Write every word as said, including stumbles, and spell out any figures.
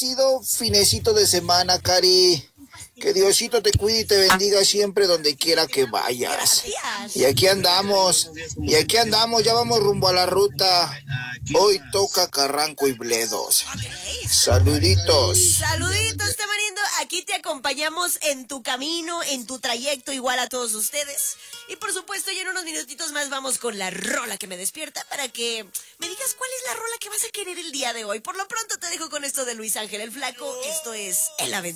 bendecido finecito de semana, Cari. Que Diosito te cuide y te bendiga siempre donde quiera que vayas. Gracias. Y aquí andamos, y aquí andamos, ya vamos rumbo a la ruta. Hoy toca Carranco y Bledos. Ok. Saluditos. Saluditos, Tamarindo. Aquí te acompañamos en tu camino, en tu trayecto, igual a todos ustedes. Y por supuesto, ya en unos minutitos más vamos con la rola que me despierta para que me digas cuál es la rola que vas a querer el día de hoy. Por lo pronto te dejo con esto de Luis Ángel el Flaco. Esto es El Aventura.